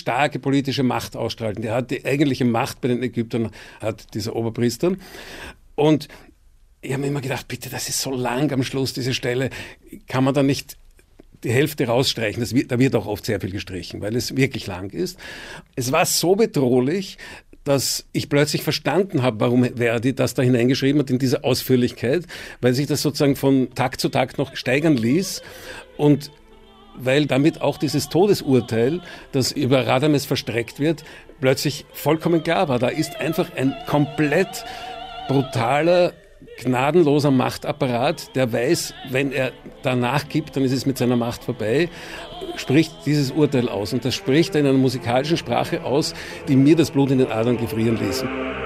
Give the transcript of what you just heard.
starke politische Macht ausstrahlt. Der hat die eigentliche Macht bei den Ägyptern, hat dieser Oberpriester. Und ich habe mir immer gedacht, bitte, das ist so lang am Schluss, diese Stelle, kann man da nicht die Hälfte rausstreichen? Da wird auch oft sehr viel gestrichen, weil es wirklich lang ist. Es war so bedrohlich, dass ich plötzlich verstanden habe, warum Verdi das da hineingeschrieben hat in diese Ausführlichkeit, weil sich das sozusagen von Takt zu Takt noch steigern ließ und weil damit auch dieses Todesurteil, das über Radames verstreckt wird, plötzlich vollkommen klar war. Da ist einfach ein komplett brutaler, gnadenloser Machtapparat, der weiß, wenn er danach gibt, dann ist es mit seiner Macht vorbei, spricht dieses Urteil aus. Und das spricht er in einer musikalischen Sprache aus, die mir das Blut in den Adern gefrieren ließen.